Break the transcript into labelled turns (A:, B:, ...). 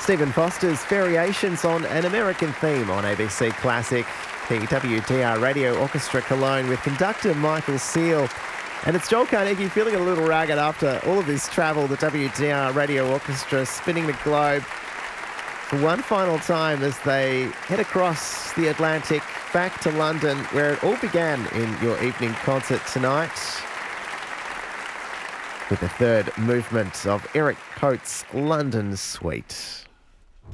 A: Stephen Foster's Variations on an American Theme on ABC Classic, the WTR Radio Orchestra Cologne with conductor Michael Seal. And it's Joel Carnegie feeling a little ragged after all of this travel, the WTR Radio Orchestra spinning the globe for one final time as they head across the Atlantic back to London, where it all began in your evening concert tonight with the third movement of Eric Coates' London Suite.